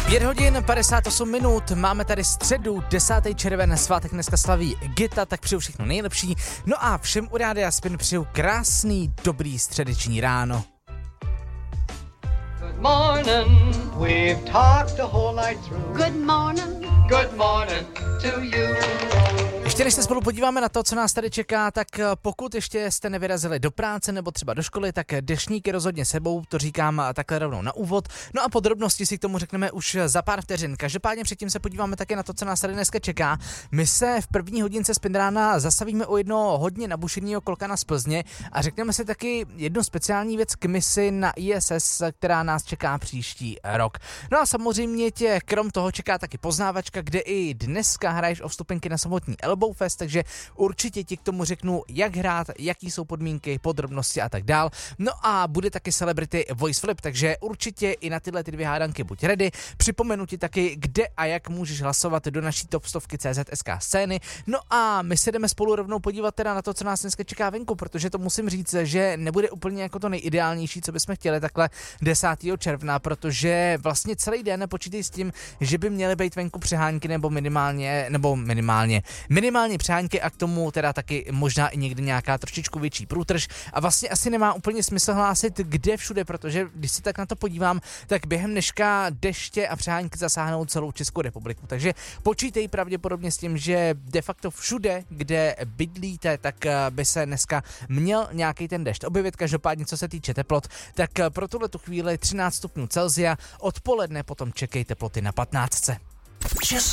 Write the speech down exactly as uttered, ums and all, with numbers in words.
pět hodin padesát osm minut, máme tady středu, desátý červen, svátek dneska slaví Gita, tak přeju všechno nejlepší. No a všem u Rádia Spin přeju krásný, dobrý středeční ráno. Good morning, we've talked the whole night through. Good morning. Good morning to you. Ještě než se spolu podíváme na to, co nás tady čeká, tak pokud ještě jste nevyrazili do práce nebo třeba do školy, tak deštníky rozhodně sebou, to říkám takhle rovnou na úvod. No a podrobnosti si k tomu řekneme už za pár vteřin. Každopádně předtím se podíváme také na to, co nás tady dneska čeká. My se v první hodince Spin rána zastavíme o jednoho hodně nabušeného klokana z Plzně a řekneme si taky jednu speciální věc k misi na I S S, která nás čeká příští rok. No a samozřejmě tě krom toho čeká taky poznávačka, kde i dneska hraješ o vstupenky na samotný Elbow Fest, takže určitě ti k tomu řeknu, jak hrát, jaký jsou podmínky, podrobnosti a tak dál. No a bude taky Celebrity Voice Flip, takže určitě i na tyhle ty dvě hádanky buď ready. Připomenu ti taky, kde a jak můžeš hlasovat do naší top stovky C Z S K scény. No a my se jdeme spolu rovnou podívat teda na to, co nás dneska čeká venku, protože to musím říct, že nebude úplně jako to nejideálnější, co bychom chtěli takhle desátého června, protože vlastně celý den počítej s tím, že by měly být venku přehánky nebo minimálně, nebo minimálně, minimálně přehánky a k tomu teda taky možná i někdy nějaká trošičku větší průtrž a vlastně asi nemá úplně smysl hlásit kde všude, protože když si tak na to podívám, tak během dneška deště a přehánky zasáhnou celou Českou republiku, takže počítej pravděpodobně s tím, že de facto všude, kde bydlíte, tak by se dneska měl nějaký ten dešť objevit. Každopádně co se týče teplot, tak pro tuhle tu chvíli třináct stupňů Celsia, odpoledne potom čekej teploty na patnáct.